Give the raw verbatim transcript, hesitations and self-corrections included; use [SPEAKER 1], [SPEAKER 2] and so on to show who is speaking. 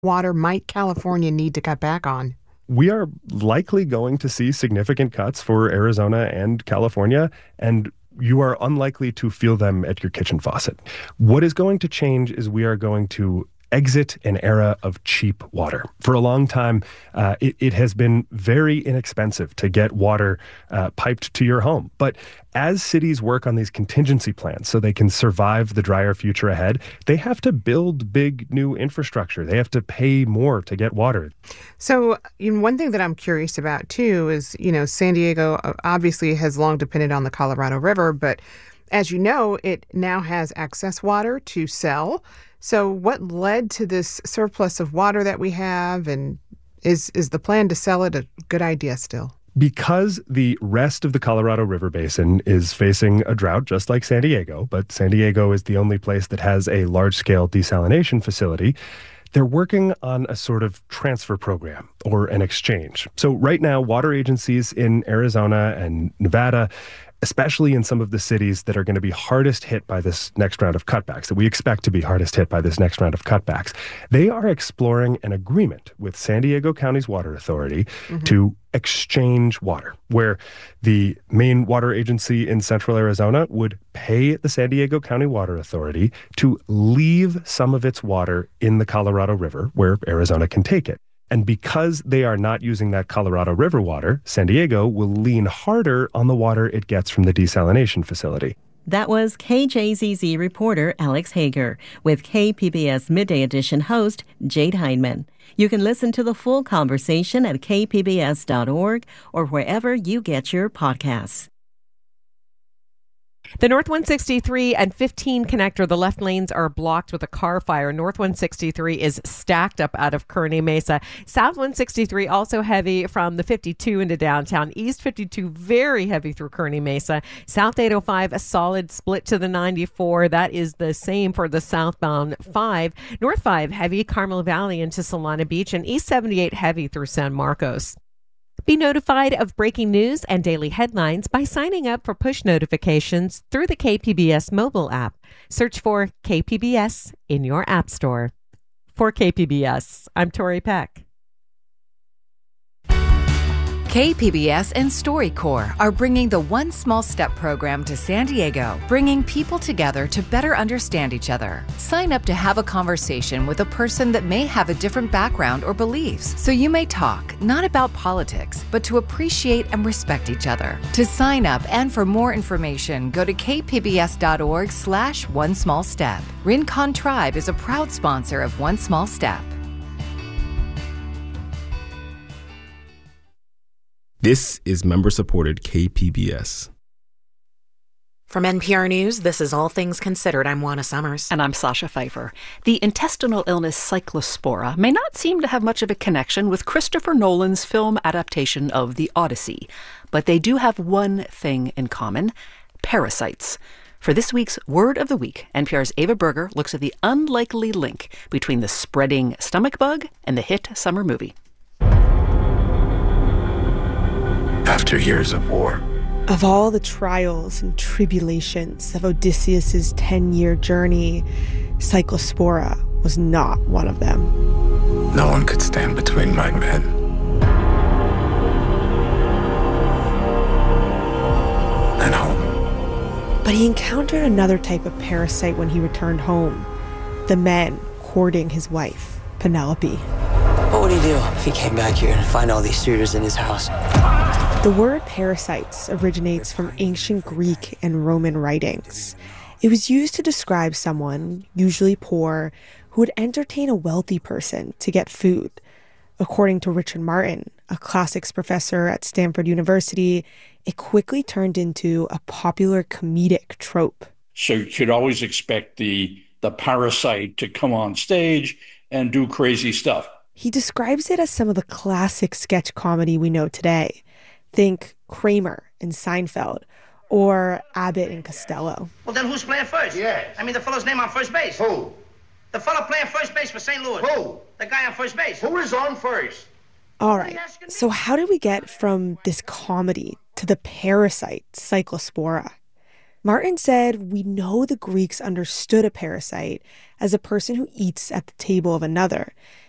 [SPEAKER 1] water might California need to cut back on?
[SPEAKER 2] We are likely going to see significant cuts for Arizona and California, and you are unlikely to feel them at your kitchen faucet. What is going to change is we are going to exit an era of cheap water. For a long time, uh, it, it has been very inexpensive to get water uh, piped to your home. But as cities work on these contingency plans so they can survive the drier future ahead, they have to build big new infrastructure. They have to pay more to get water.
[SPEAKER 1] So, you know, one thing that I'm curious about, too, is, you know, San Diego obviously has long depended on the Colorado River, but as you know, it now has excess water to sell. So what led to this surplus of water that we have, and is is the plan to sell it a good idea still?
[SPEAKER 2] Because the rest of the Colorado River Basin is facing a drought, just like San Diego, but San Diego is the only place that has a large-scale desalination facility, they're working on a sort of transfer program or an exchange. So right now, water agencies in Arizona and Nevada, especially in some of the cities that are going to be hardest hit by this next round of cutbacks, that we expect to be hardest hit by this next round of cutbacks, they are exploring an agreement with San Diego County's Water Authority mm-hmm. to exchange water, where the main water agency in central Arizona would pay the San Diego County Water Authority to leave some of its water in the Colorado River, where Arizona can take it. And because they are not using that Colorado River water, San Diego will lean harder on the water it gets from the desalination facility.
[SPEAKER 3] That was K J Z Z reporter Alex Hager with K P B S Midday Edition host Jade Hindman. You can listen to the full conversation at k p b s dot org or wherever you get your podcasts.
[SPEAKER 4] The North one sixty-three and fifteen connector, the left lanes are blocked with a car fire. North one sixty-three is stacked up out of Kearny Mesa. South one sixty-three also heavy from the fifty-two into downtown. East fifty-two very heavy through Kearny Mesa. South eight oh five a solid split to the ninety-four. That is the same for the southbound five. North five heavy Carmel Valley into Solana Beach, and East seventy-eight heavy through San Marcos. Be notified of breaking news and daily headlines by signing up for push notifications through the K P B S mobile app. Search for K P B S in your app store. For K P B S, I'm Tori Peck.
[SPEAKER 5] K P B S and StoryCorps are bringing the One Small Step program to San Diego, bringing people together to better understand each other. Sign up to have a conversation with a person that may have a different background or beliefs, so you may talk not about politics, but to appreciate and respect each other. To sign up and for more information, go to k p b s dot org slash one small step. Rincon Tribe is a proud sponsor of One Small Step.
[SPEAKER 6] This is member-supported K P B S.
[SPEAKER 7] From N P R News, this is All Things Considered. I'm Juana Summers.
[SPEAKER 8] And I'm Sasha Pfeiffer. The intestinal illness Cyclospora may not seem to have much of a connection with Christopher Nolan's film adaptation of The Odyssey, but they do have one thing in common: parasites. For this week's Word of the Week, N P R's Ava Berger looks at the unlikely link between the spreading stomach bug and the hit summer movie.
[SPEAKER 9] After years of war.
[SPEAKER 10] Of all the trials and tribulations of Odysseus' ten-year journey, Cyclospora was not one of them.
[SPEAKER 9] No one could stand between my men. And home.
[SPEAKER 10] But he encountered another type of parasite when he returned home. The men courting his wife, Penelope.
[SPEAKER 11] What would he do if he came back here and find all these suitors in his house?
[SPEAKER 10] The word parasites originates from ancient Greek and Roman writings. It was used to describe someone, usually poor, who would entertain a wealthy person to get food. According to Richard Martin, a classics professor at Stanford University, it quickly turned into a popular comedic trope.
[SPEAKER 12] So you could always expect the, the parasite to come on stage and do crazy stuff.
[SPEAKER 10] He describes it as some of the classic sketch comedy we know today. Think Kramer and Seinfeld, or Abbott and Costello.
[SPEAKER 13] Well, then who's playing first?
[SPEAKER 9] Yeah.
[SPEAKER 13] I mean, the fellow's name on first base.
[SPEAKER 9] Who?
[SPEAKER 13] The fellow playing first base for Saint Louis.
[SPEAKER 9] Who?
[SPEAKER 13] The guy on first base.
[SPEAKER 9] Who is on first?
[SPEAKER 10] All right, so how did we get from this comedy to the parasite, Cyclospora? Martin said we know the Greeks understood a parasite as a person who eats at the table of another,